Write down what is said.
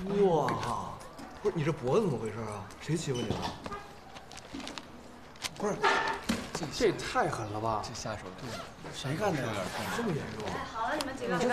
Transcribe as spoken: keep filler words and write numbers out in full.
我靠！不是你这脖子怎么回事啊？谁欺负你了？不是， 这这也太狠了吧！ 这下手对， 谁干的呀？ 这么严重？ 哎，好了，你们几个，